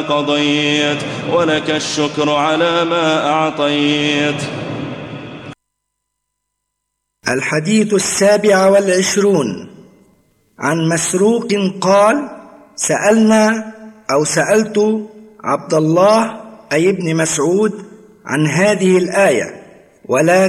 قضيت ولك الشكر على ما أعطيت. الحديث 27 عن مسروق قال: سألت عبد الله أي ابن مسعود عن هذه الآية، ولكن